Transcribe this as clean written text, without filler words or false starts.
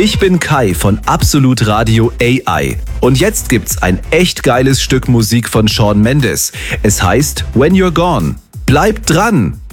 Ich bin Kai von Absolut Radio AI. Und jetzt gibt's ein echt geiles Stück Musik von Shawn Mendes. Es heißt When You're Gone. Bleibt dran!